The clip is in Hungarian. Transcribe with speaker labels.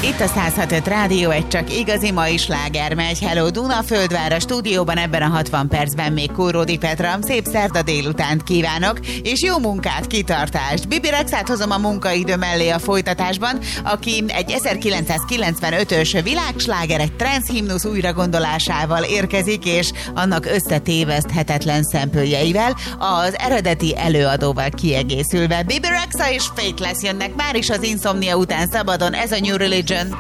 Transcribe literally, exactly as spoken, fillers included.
Speaker 1: Itt a száz hat öt Rádió, egy csak igazi mai sláger megy. Hello Dunaföldvár, a stúdióban ebben a hatvan percben még Kóródi Petra. Szép szerda délutánt kívánok, és jó munkát, kitartást. Bibi Rexát hozom a munkaidő mellé a folytatásban, aki egy ezerkilencszázkilencvenötös világsláger, egy trance himnusz újragondolásával érkezik, és annak összetéveszthetetlen szempőjeivel, az eredeti előadóval kiegészülve. Bibi Rexa és Faithless jönnek már is az Insomnia után szabadon, ez a New Religion.